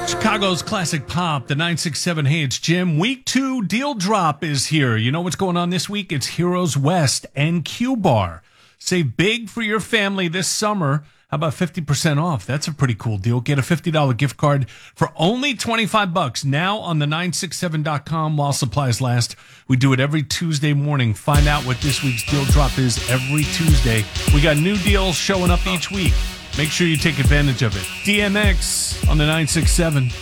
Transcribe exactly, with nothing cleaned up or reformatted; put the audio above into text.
Chicago's classic pop, the nine six seven. Hey, it's Jim. Week two deal drop is here. You know what's going on this week? It's Heroes West and Q-Bar. Save big for your family this summer. How about fifty percent off? That's a pretty cool deal. Get a fifty dollars gift card for only twenty-five bucks now on the nine six seven dot com while supplies last. We do it every Tuesday morning. Find out what this week's deal drop is every Tuesday. We got new deals showing up each week. Make sure you take advantage of it. D M X on the nine six seven.